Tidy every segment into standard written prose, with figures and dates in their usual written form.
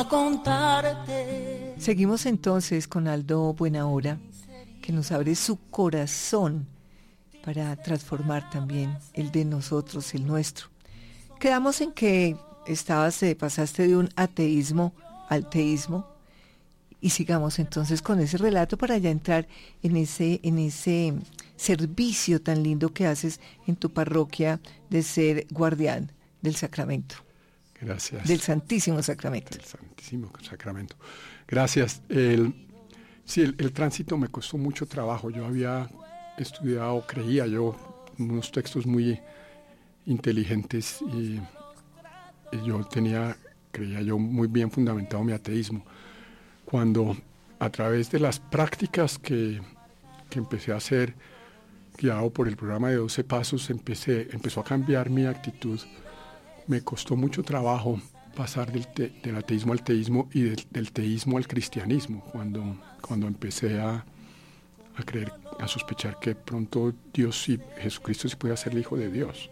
contarte. Seguimos entonces con Aldo Buenahora, que nos abre su corazón para transformar también el de nosotros, el nuestro. Quedamos en que pasaste de un ateísmo al teísmo, y sigamos entonces con ese relato para ya entrar en ese servicio tan lindo que haces en tu parroquia de ser guardián del sacramento. Gracias. Del Santísimo Sacramento. Del Santísimo Sacramento. Gracias. El tránsito me costó mucho trabajo. Yo había estudiado, creía yo, unos textos muy inteligentes y yo creía yo, muy bien fundamentado mi ateísmo. Cuando a través de las prácticas que empecé a hacer, guiado por el programa de 12 Pasos, empezó a cambiar mi actitud. Me costó mucho trabajo pasar del ateísmo al teísmo y del teísmo al cristianismo, cuando empecé a creer, a sospechar que pronto Jesucristo sí podía ser el Hijo de Dios.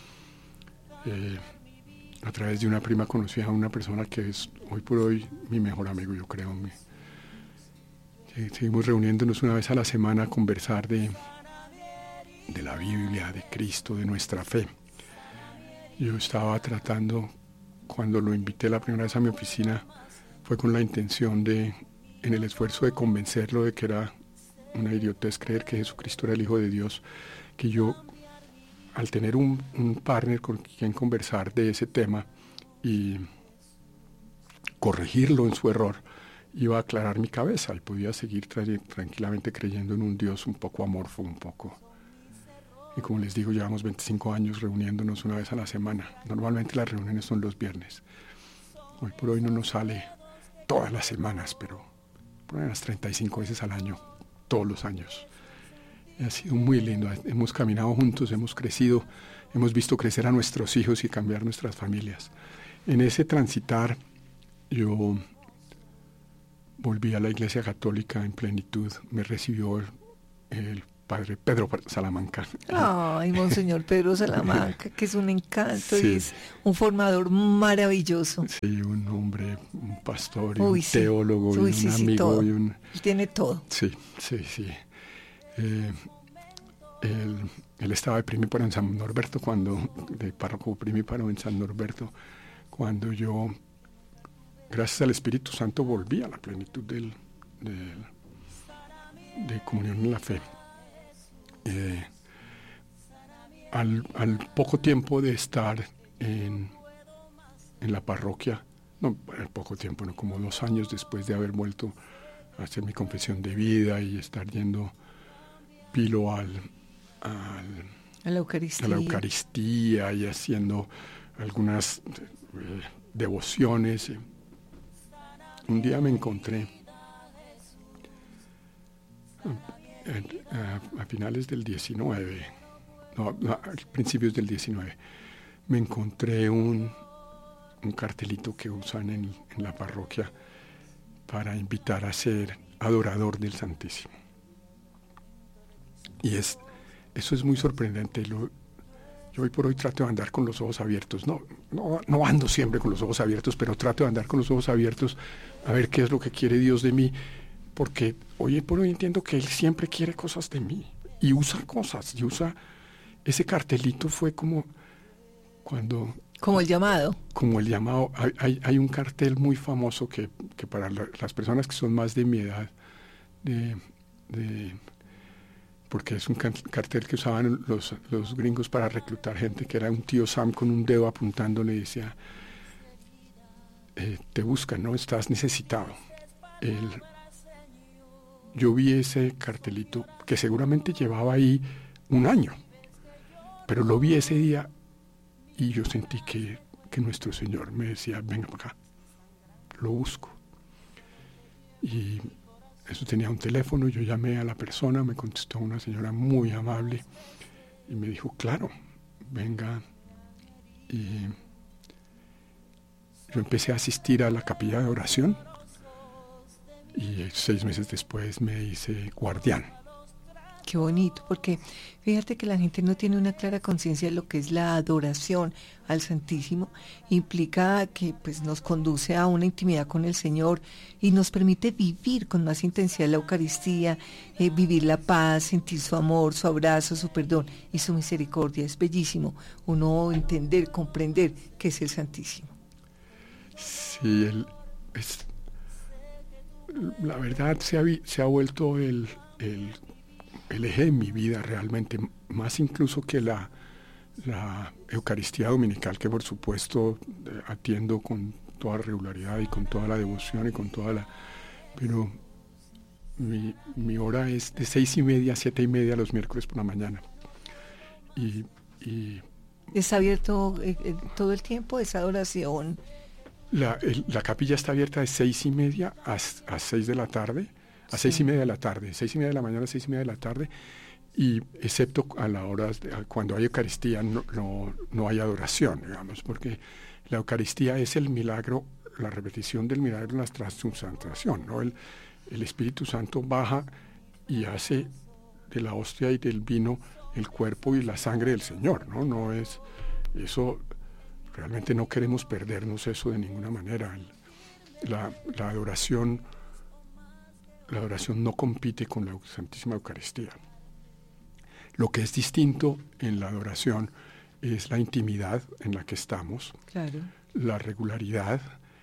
A través de una prima conocí a una persona que es hoy por hoy mi mejor amigo, yo creo. Seguimos reuniéndonos una vez a la semana a conversar de la Biblia, de Cristo, de nuestra fe. Yo estaba tratando, cuando lo invité la primera vez a mi oficina, fue con la intención en el esfuerzo de convencerlo de que era una idiotez creer que Jesucristo era el Hijo de Dios, que yo, al tener un partner con quien conversar de ese tema y corregirlo en su error, iba a aclarar mi cabeza y podía seguir tranquilamente creyendo en un Dios un poco amorfo, Y como les digo, llevamos 25 años reuniéndonos una vez a la semana. Normalmente las reuniones son los viernes. Hoy por hoy no nos sale todas las semanas, pero por unas 35 veces al año, todos los años. Ha sido muy lindo. Hemos caminado juntos, hemos crecido, hemos visto crecer a nuestros hijos y cambiar nuestras familias. En ese transitar, yo volví a la Iglesia Católica en plenitud. Me recibió el Padre Pedro Salamanca. Ay, Monseñor Pedro Salamanca, que es un encanto, sí. Y es un formador maravilloso. Sí, un hombre, un pastor, y un teólogo, y un amigo. Todo. Y Él tiene todo. Sí. Él estaba de primíparo en San Norberto, de párroco primíparo en San Norberto, cuando yo, gracias al Espíritu Santo, volví a la plenitud de comunión en la fe. Al poco tiempo de estar en la parroquia, no, al poco tiempo, no, como 2 años después de haber vuelto a hacer mi confesión de vida y estar yendo pilo a la Eucaristía y haciendo algunas devociones. Un día me encontré a finales del 19, a principios del 19, me encontré un cartelito que usan en la parroquia para invitar a ser adorador del Santísimo. Y eso es muy sorprendente. Yo hoy por hoy trato de andar con los ojos abiertos. No ando siempre con los ojos abiertos, pero trato de andar con los ojos abiertos a ver qué es lo que quiere Dios de mí, porque hoy por hoy entiendo que Él siempre quiere cosas de mí y usa cosas. Ese cartelito fue como cuando... Como el llamado. Como el llamado. Hay un cartel muy famoso que para las personas que son más de mi edad, porque es un cartel que usaban los gringos para reclutar gente, que era un tío Sam con un dedo apuntándole y decía, te buscan, ¿no? Estás necesitado. Yo vi ese cartelito que seguramente llevaba ahí 1 año, pero lo vi ese día y yo sentí que nuestro Señor me decía, venga para acá, lo busco. Y eso tenía un teléfono, yo llamé a la persona, me contestó una señora muy amable y me dijo, claro, venga. Y yo empecé a asistir a la capilla de oración y 6 meses después me hice guardián. Qué bonito, porque fíjate que la gente no tiene una clara conciencia de lo que es la adoración al Santísimo. Implica que pues nos conduce a una intimidad con el Señor y nos permite vivir con más intensidad la Eucaristía, vivir la paz, sentir su amor, su abrazo, su perdón y su misericordia. Es bellísimo uno entender, comprender qué es el Santísimo. Sí, la verdad se ha vuelto el eje de mi vida realmente, más incluso que la Eucaristía Dominical, que por supuesto atiendo con toda regularidad y con toda la devoción y con toda la... Pero mi hora es de 6:30 a 7:30 los miércoles por la mañana. Y ¿Está abierto todo el tiempo esa adoración? La capilla está abierta de 6:30 a 6 de la tarde, a 6:30 de la tarde, 6:30 de la mañana a 6:30 de la tarde, y excepto a la hora cuando hay Eucaristía no hay adoración, digamos, porque la Eucaristía es el milagro, la repetición del milagro de la transubstanciación, ¿no? El Espíritu Santo baja y hace de la hostia y del vino el cuerpo y la sangre del Señor, ¿no? No es eso. Realmente no queremos perdernos eso de ninguna manera. La adoración no compite con la Santísima Eucaristía. Lo que es distinto en la adoración es la intimidad en la que estamos, claro, la regularidad,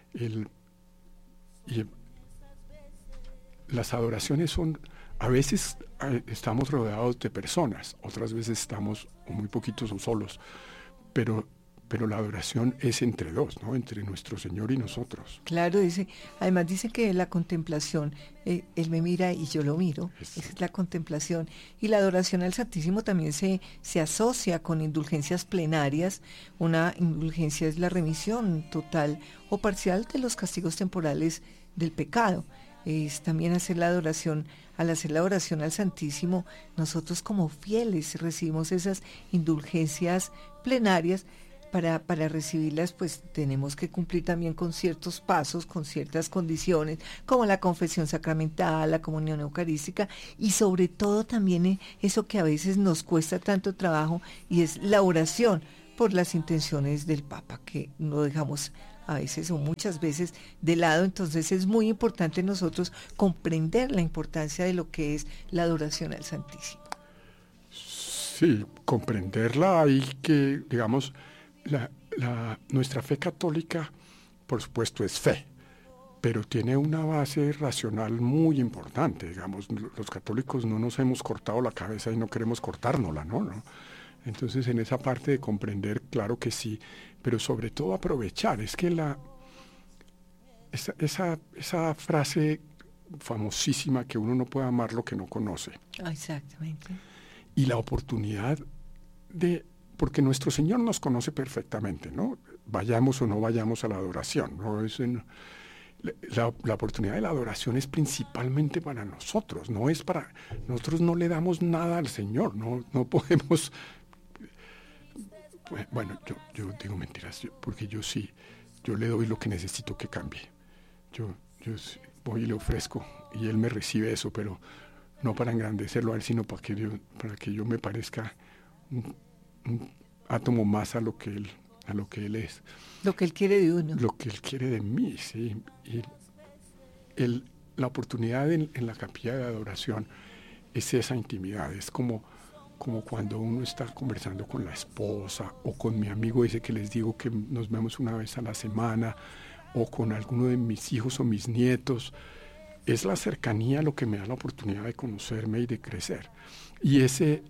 las adoraciones son, a veces estamos rodeados de personas, otras veces estamos muy poquitos o solos, pero la adoración es entre dos, ¿no? Entre nuestro Señor y nosotros. Claro, además dice que la contemplación, Él me mira y yo lo miro, esa es la contemplación. Y la adoración al Santísimo también se asocia con indulgencias plenarias. Una indulgencia es la remisión total o parcial de los castigos temporales del pecado. Es también hacer la adoración, al hacer la oración al Santísimo, nosotros como fieles recibimos esas indulgencias plenarias. Para recibirlas, pues tenemos que cumplir también con ciertos pasos, con ciertas condiciones, como la confesión sacramental, la comunión eucarística y sobre todo también eso que a veces nos cuesta tanto trabajo y es la oración por las intenciones del Papa, que no dejamos a veces o muchas veces de lado. Entonces es muy importante nosotros comprender la importancia de lo que es la adoración al Santísimo. Sí, comprenderla y que, digamos, nuestra fe católica, por supuesto, es fe, pero tiene una base racional muy importante. Digamos, los católicos no nos hemos cortado la cabeza y no queremos cortárnosla, ¿no? Entonces, en esa parte de comprender, claro que sí, pero sobre todo aprovechar. Es que esa frase famosísima que uno no puede amar lo que no conoce. Exactamente. Y la oportunidad porque nuestro Señor nos conoce perfectamente, ¿no? Vayamos o no vayamos a la adoración, ¿no? La oportunidad de la adoración es principalmente para nosotros, no es para... Nosotros no le damos nada al Señor, no podemos... Bueno, yo digo mentiras, porque yo sí, yo le doy lo que necesito que cambie. Yo voy y le ofrezco, y Él me recibe eso, pero no para engrandecerlo a Él, sino para que yo me parezca un átomo más a lo que él es. Lo que Él quiere de uno. Lo que Él quiere de mí, sí. Y la oportunidad en la capilla de adoración es esa intimidad. Es como cuando uno está conversando con la esposa o con mi amigo ese que les digo que nos vemos una vez a la semana o con alguno de mis hijos o mis nietos. Es la cercanía lo que me da la oportunidad de conocerme y de crecer. Y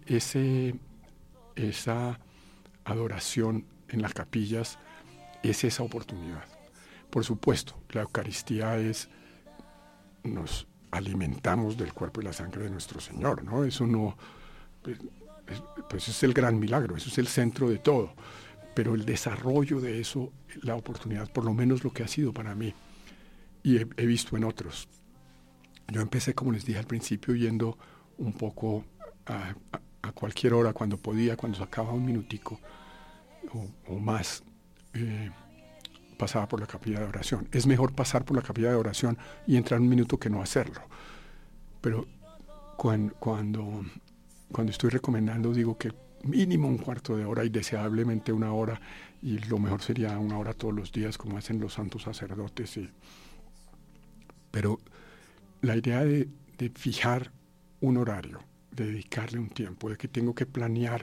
esa adoración en las capillas es esa oportunidad. Por supuesto, la Eucaristía nos alimentamos del cuerpo y la sangre de nuestro Señor, ¿no? Eso no, pues es el gran milagro, eso es el centro de todo. Pero el desarrollo de eso, la oportunidad, por lo menos lo que ha sido para mí, y he visto en otros. Yo empecé, como les dije al principio, yendo un poco a cualquier hora, cuando podía, cuando sacaba un minutico o más, pasaba por la capilla de oración. Es mejor pasar por la capilla de oración y entrar un minuto que no hacerlo. Pero cuando cuando estoy recomendando digo que mínimo un cuarto de hora y deseablemente una hora, y lo mejor sería una hora todos los días como hacen los santos sacerdotes. Pero la idea de fijar un horario, de dedicarle un tiempo, de que tengo que planear,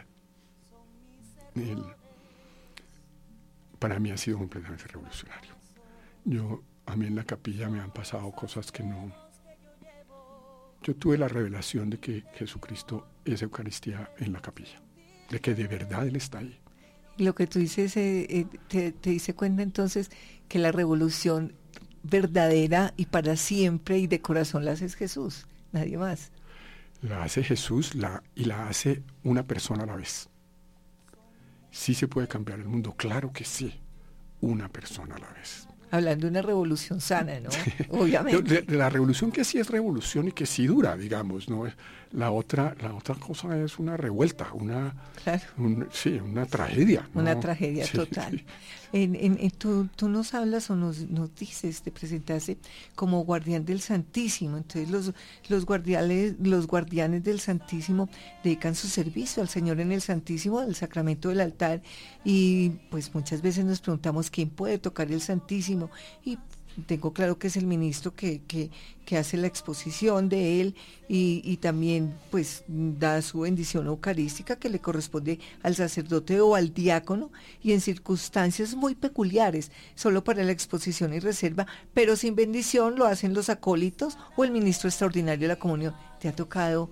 para mí ha sido completamente revolucionario. A mí en la capilla me han pasado cosas que no... Yo tuve la revelación de que Jesucristo es Eucaristía en la capilla, de que de verdad Él está ahí. Lo que tú dices, te dice cuenta entonces que la revolución verdadera y para siempre y de corazón la hace Jesús, nadie más. La hace Jesús y la hace una persona a la vez. ¿Sí se puede cambiar el mundo? Claro que sí, una persona a la vez. Hablando de una revolución sana, ¿no? Obviamente. De la revolución que sí es revolución y que sí dura, digamos, ¿no? La otra cosa es una revuelta, una tragedia, ¿no? Una tragedia, sí, total. Sí. Tú nos hablas o nos dices, te presentaste como guardián del Santísimo. Entonces los guardianes del Santísimo dedican su servicio al Señor en el Santísimo, al sacramento del altar, y pues muchas veces nos preguntamos quién puede tocar el Santísimo, y tengo claro que es el ministro que hace la exposición de él y también pues da su bendición eucarística que le corresponde al sacerdote o al diácono, y en circunstancias muy peculiares, solo para la exposición y reserva, pero sin bendición lo hacen los acólitos o el ministro extraordinario de la comunión. ¿Te ha tocado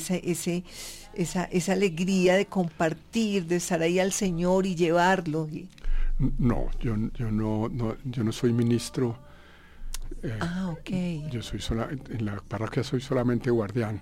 esa alegría de compartir, de estar ahí al Señor y llevarlo? No, yo no soy ministro. Okay. Yo en la parroquia soy solamente guardián.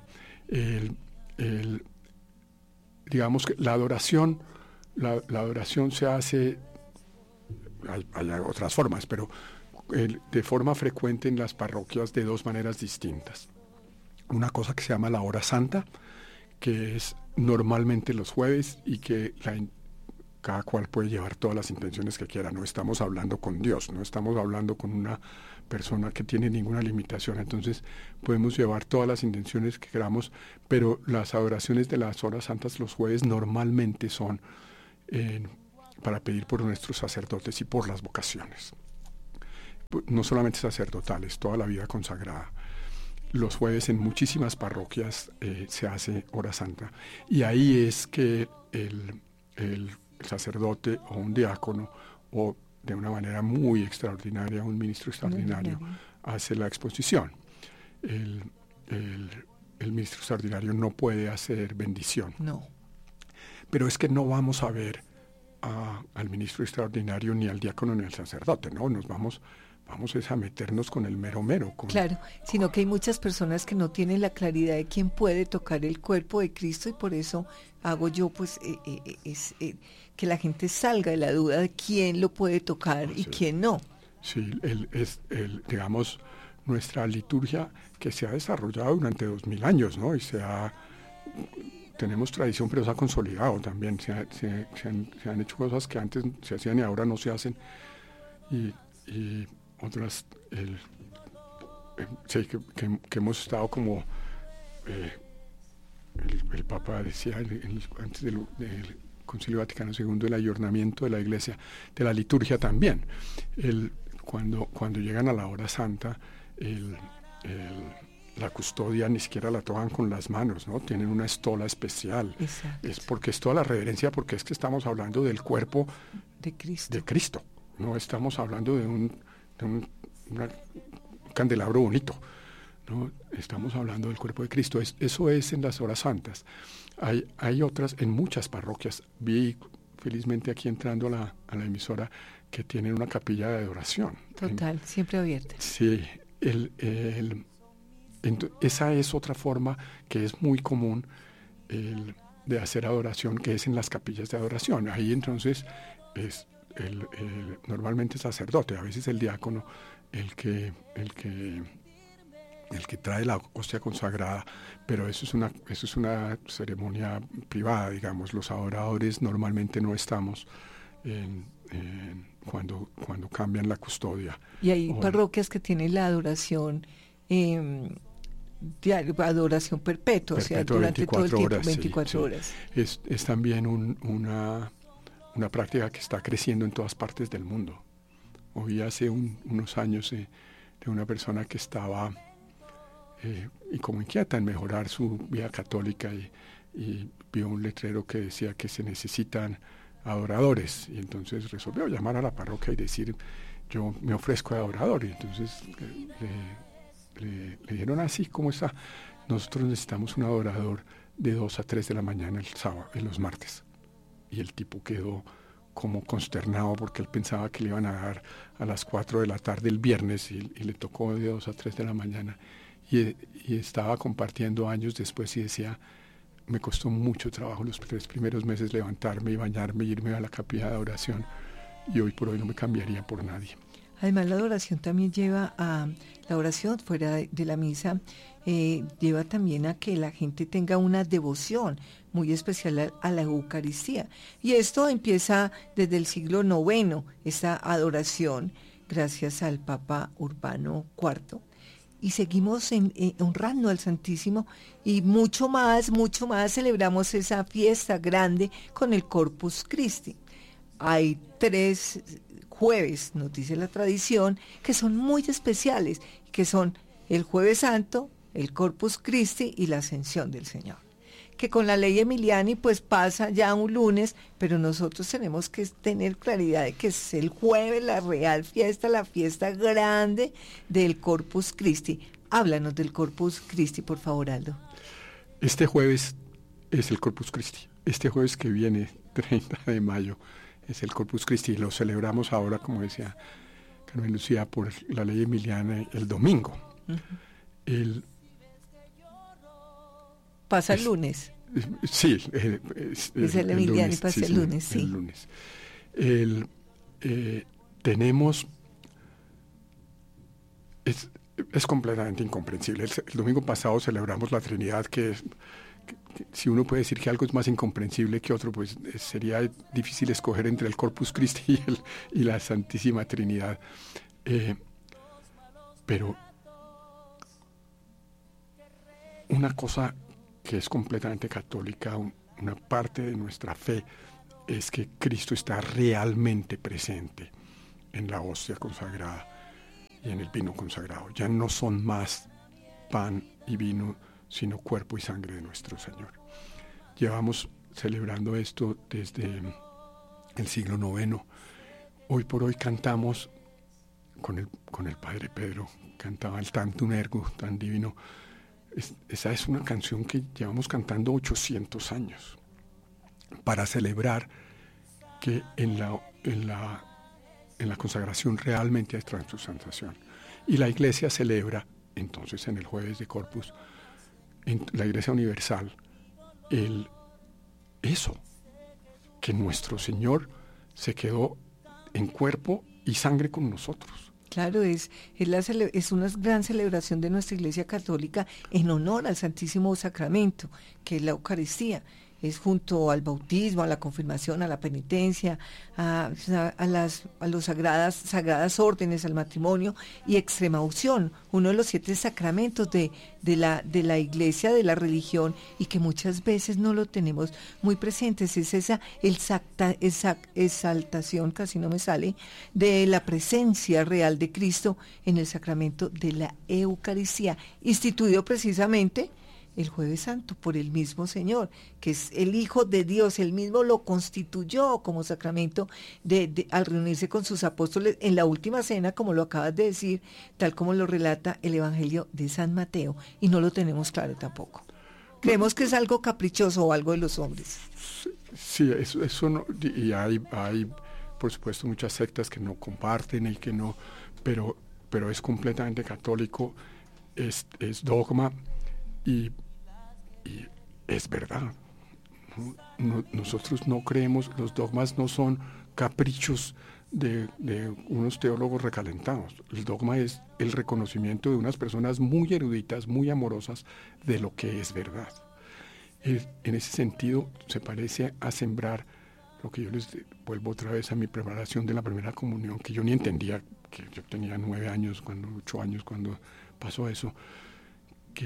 Digamos que la adoración se hace, hay otras formas, pero de forma frecuente en las parroquias de dos maneras distintas. Una cosa que se llama la hora santa, que es normalmente los jueves y que cada cual puede llevar todas las intenciones que quiera. No estamos hablando con Dios, no estamos hablando con una persona que tiene ninguna limitación. Entonces podemos llevar todas las intenciones que queramos, pero las adoraciones de las horas santas los jueves normalmente son para pedir por nuestros sacerdotes y por las vocaciones. No solamente sacerdotales, toda la vida consagrada. Los jueves en muchísimas parroquias se hace hora santa. Y ahí es que el sacerdote o un diácono o de una manera muy extraordinaria un ministro extraordinario hace la exposición. El ministro extraordinario no puede hacer bendición. No. Pero es que no vamos a ver al ministro extraordinario ni al diácono ni al sacerdote, ¿no? Vamos es a meternos con el mero. Claro, sino que hay muchas personas que no tienen la claridad de quién puede tocar el cuerpo de Cristo, y por eso hago yo pues que la gente salga de la duda de quién lo puede tocar y quién no. Sí, digamos, nuestra liturgia que se ha desarrollado durante 2000 años, ¿no? Tenemos tradición, pero se ha consolidado también. Se han hecho cosas que antes se hacían y ahora no se hacen. Y otras, que hemos estado como el Papa decía antes del Concilio Vaticano II, el ayornamiento de la Iglesia, de la liturgia también. Cuando llegan a la hora santa, la custodia ni siquiera la tocan con las manos, ¿no? Tienen una estola especial. Exacto. Es porque es toda la reverencia, porque es que estamos hablando del cuerpo de Cristo. No estamos hablando de un candelabro bonito, ¿no? Estamos hablando del cuerpo de Cristo. Eso es en las horas santas. Hay otras en muchas parroquias. Vi felizmente aquí entrando a la emisora que tienen una capilla de adoración. Total, siempre abierta. Sí, esa es otra forma que es muy común de hacer adoración, que es en las capillas de adoración. Ahí entonces es normalmente el sacerdote, a veces el diácono, el que trae la hostia consagrada, pero eso es una ceremonia privada, digamos. Los adoradores normalmente no estamos cuando cambian la custodia. Y hay parroquias que tienen la adoración diario, adoración perpetua, o sea, durante todo el tiempo, horas, 24 sí. horas. Es también una práctica que está creciendo en todas partes del mundo. Oí hace unos años de una persona que estaba y como inquieta en mejorar su vida católica y vio un letrero que decía que se necesitan adoradores, y entonces resolvió llamar a la parroquia y decir: yo me ofrezco de adorador. Y entonces le dijeron: así como está, nosotros necesitamos un adorador de 2 a 3 de la mañana el sábado, en los martes. Y el tipo quedó como consternado porque él pensaba que le iban a dar a las 4 de la tarde el viernes y le tocó de 2 a 3 de la mañana. Y estaba compartiendo años después y decía: me costó mucho trabajo los 3 primeros meses levantarme y bañarme y irme a la capilla de oración, y hoy por hoy no me cambiaría por nadie. Además, la adoración también lleva a, la oración fuera de la misa, lleva también a que la gente tenga una devoción muy especial a la Eucaristía. Y esto empieza desde el siglo IX, esta adoración, gracias al Papa Urbano IV. Y seguimos honrando al Santísimo, y mucho más celebramos esa fiesta grande con el Corpus Christi. Hay 3 jueves, nos dice la tradición, que son muy especiales, que son el Jueves Santo, el Corpus Christi y la Ascensión del Señor. Que con la ley Emiliani pues pasa ya un lunes, pero nosotros tenemos que tener claridad de que es el jueves la real fiesta, la fiesta grande del Corpus Christi. Háblanos del Corpus Christi, por favor, Aldo. Este jueves es el Corpus Christi. Este jueves que viene, 30 de mayo, es el Corpus Christi. Lo celebramos ahora, como decía Carmen Lucía, por la ley Emiliana el domingo. Uh-huh. Pasa el lunes. Sí. Es el Emiliano y pasa el lunes, sí. El lunes. Tenemos... Es completamente incomprensible. El domingo pasado celebramos la Trinidad, que si uno puede decir que algo es más incomprensible que otro, pues sería difícil escoger entre el Corpus Christi y la Santísima Trinidad. Pero una cosa que es completamente católica, una parte de nuestra fe, es que Cristo está realmente presente en la hostia consagrada y en el vino consagrado. Ya no son más pan y vino, sino cuerpo y sangre de nuestro Señor. Llevamos celebrando esto desde el siglo IX. Hoy por hoy cantamos con el Padre Pedro, cantaba el Tantum Ergo tan divino. Esa es una canción que llevamos cantando 800 años para celebrar que en la consagración realmente hay transustanciación. Y la Iglesia celebra entonces en el jueves de Corpus, en la Iglesia Universal, eso, que nuestro Señor se quedó en cuerpo y sangre con nosotros. Claro, es una gran celebración de nuestra Iglesia Católica en honor al Santísimo Sacramento, que es la Eucaristía. Es junto al bautismo, a la confirmación, a la penitencia, a los sagradas órdenes, al matrimonio y extrema unción, uno de los 7 sacramentos de la Iglesia, de la religión, y que muchas veces no lo tenemos muy presentes. Es esa exaltación, casi no me sale, de la presencia real de Cristo en el sacramento de la Eucaristía, instituido precisamente el Jueves Santo por el mismo Señor, que es el Hijo de Dios. Él mismo lo constituyó como sacramento al reunirse con sus apóstoles en la última cena, como lo acabas de decir, tal como lo relata el Evangelio de San Mateo, y no lo tenemos claro tampoco. Creemos que es algo caprichoso o algo de los hombres. Sí, eso no, y hay por supuesto muchas sectas que no comparten y que no, pero es completamente católico, es dogma y es verdad. Nosotros no creemos, los dogmas no son caprichos de unos teólogos recalentados. El dogma es el reconocimiento de unas personas muy eruditas, muy amorosas de lo que es verdad. En ese sentido se parece a sembrar lo que yo les vuelvo otra vez a mi preparación de la primera comunión, que yo ni entendía, que yo tenía 8 años cuando pasó eso, que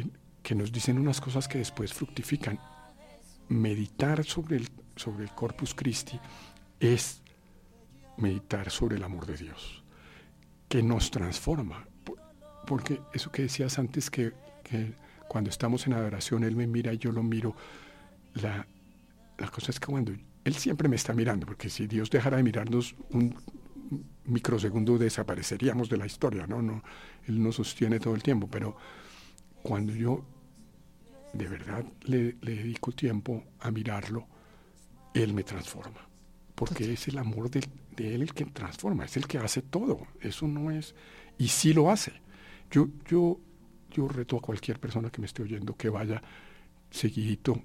que nos dicen unas cosas que después fructifican. Meditar sobre el Corpus Christi es meditar sobre el amor de Dios, que nos transforma. Porque eso que decías antes, que cuando estamos en adoración, Él me mira y yo lo miro, la cosa es que cuando Él siempre me está mirando, porque si Dios dejara de mirarnos un microsegundo desapareceríamos de la historia, ¿no? Él nos sostiene todo el tiempo, pero cuando yo de verdad le dedico tiempo a mirarlo, Él me transforma, porque es el amor de Él el que transforma, es el que hace todo. Eso no es, y sí lo hace. Yo reto a cualquier persona que me esté oyendo que vaya seguidito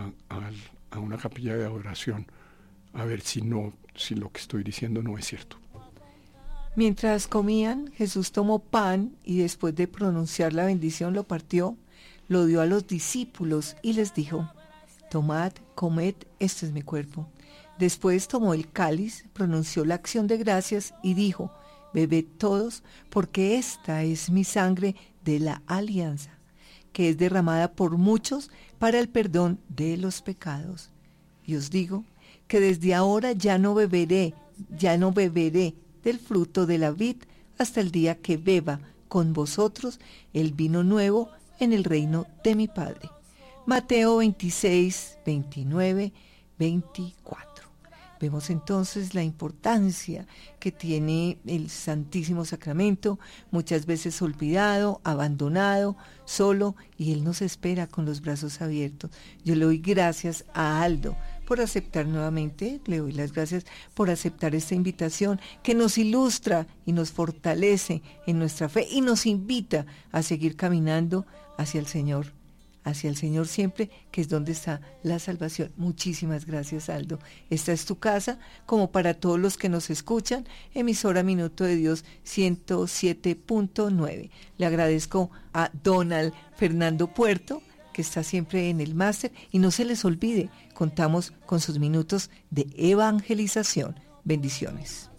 a una capilla de adoración a ver si lo que estoy diciendo no es cierto. Mientras comían, Jesús tomó pan y después de pronunciar la bendición lo partió, lo dio a los discípulos y les dijo: tomad, comed, este es mi cuerpo. Después tomó el cáliz, pronunció la acción de gracias y dijo: bebed todos, porque esta es mi sangre de la alianza, que es derramada por muchos para el perdón de los pecados. Y os digo que desde ahora ya no beberé del fruto de la vid hasta el día que beba con vosotros el vino nuevo en el reino de mi Padre. Mateo 26, 29, 24. Vemos entonces la importancia que tiene el Santísimo Sacramento, muchas veces olvidado, abandonado, solo, y Él nos espera con los brazos abiertos. Yo le doy gracias a Aldo por aceptar nuevamente, le doy las gracias por aceptar esta invitación que nos ilustra y nos fortalece en nuestra fe y nos invita a seguir caminando hacia el Señor siempre, que es donde está la salvación. Muchísimas gracias, Aldo. Esta es tu casa, como para todos los que nos escuchan, emisora Minuto de Dios 107.9. Le agradezco a Donald Fernando Puerto, que está siempre en el máster, y no se les olvide, contamos con sus minutos de evangelización. Bendiciones.